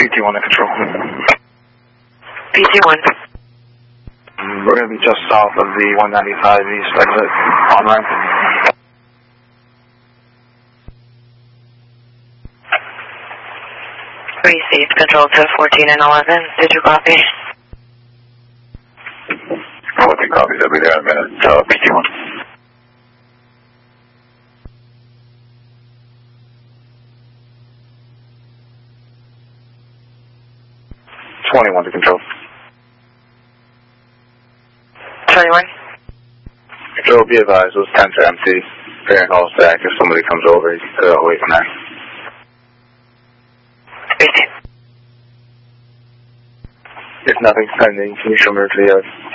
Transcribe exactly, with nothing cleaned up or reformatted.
T one to control. B T one. We're going to be just south of the one ninety-five east exit on ramp. Received. Control to fourteen and eleven. Did you copy? fourteen copies. I'll be there in a minute. Uh, B T one. twenty-one to control. twenty-one. Control, be advised, those tents are empty. Parent all stack. If somebody comes over, you can clear away from there. Received. If nothing's pending, can you show me to the yard?